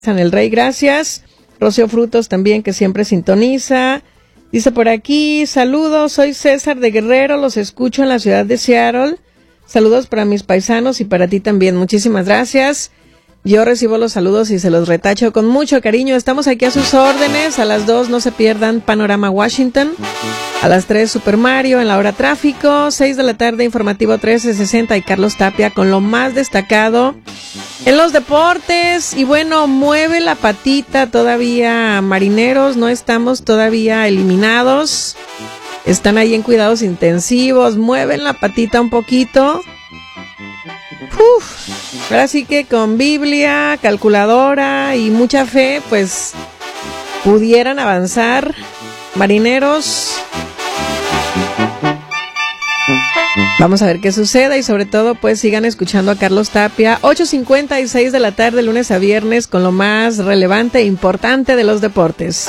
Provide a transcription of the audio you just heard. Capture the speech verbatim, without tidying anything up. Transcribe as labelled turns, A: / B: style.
A: San el Rey, gracias. Rocío Frutos también, que siempre sintoniza. Dice por aquí, saludos, soy César de Guerrero, los escucho en la ciudad de Seattle. Saludos para mis paisanos y para ti también, muchísimas gracias. Yo recibo los saludos y se los retacho con mucho cariño. Estamos aquí a sus órdenes. A las dos no se pierdan Panorama Washington. A las tres Super Mario en la hora tráfico. seis de la tarde Informativo trece sesenta y Carlos Tapia con lo más destacado en los deportes. Y bueno, mueve la patita todavía Marineros. No estamos todavía eliminados. Están ahí en cuidados intensivos. Mueven la patita un poquito. Uf, ahora sí que con Biblia, calculadora y mucha fe, pues pudieran avanzar, Marineros. Vamos a ver qué sucede y sobre todo pues sigan escuchando a Carlos Tapia, ocho cincuenta y seis de la tarde, lunes a viernes, con lo más relevante e importante de los deportes.